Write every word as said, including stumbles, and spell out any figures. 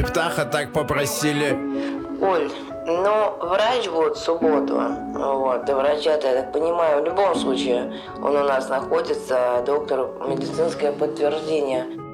Птаха так попросили. Оль, ну, врач вот в субботу, вот, и врача-то, я так понимаю, в любом случае он у нас находится, доктор, медицинское подтверждение.